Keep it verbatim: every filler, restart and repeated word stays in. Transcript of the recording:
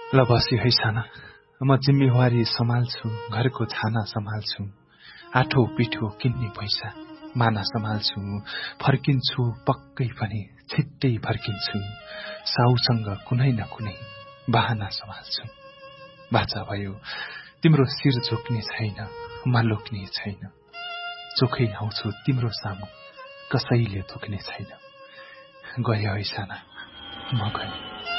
ल बस्यो है साना, म जिम्मेवारी सम्हाल्छु, घरको छाना सम्हाल्छु, आठो पिठो किन्ने पैसा माना सम्हाल्छु, फर्किन्छु पक्कै पनि छिट्टै फर्किन्छु, साउसँग कुनै न कुनै बहाना सम्हाल्छु। बाचा भयो तिम्रो शिर झुक्ने छैन, मालोक्ने छैन, चोखै आउँछु तिम्रो सामु, कसैले थुक्ने छैन। गयो है साना, म गएँ।